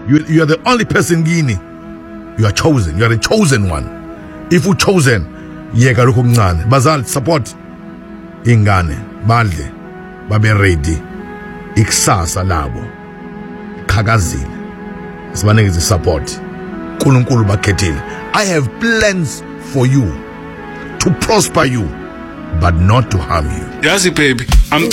You are the only person kini. You are chosen. You are the chosen one. If you chosen, yeka lokho kuncane. Bazali support ingane badle babe ready. Ikusasa labo qhakazile. Sibanikeze support. uNkulunkulu bakhethile. I have plans for you to prosper you but not to harm you. Yazi baby, I'm